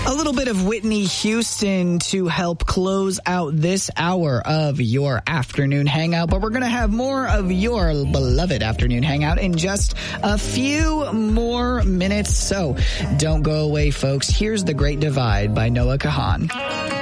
A little bit of Whitney Houston to help close out this hour of your afternoon hangout, but we're going to have more of your beloved afternoon hangout in just a few more minutes. So don't go away, folks. Here's The Great Divide by Noah Kahan.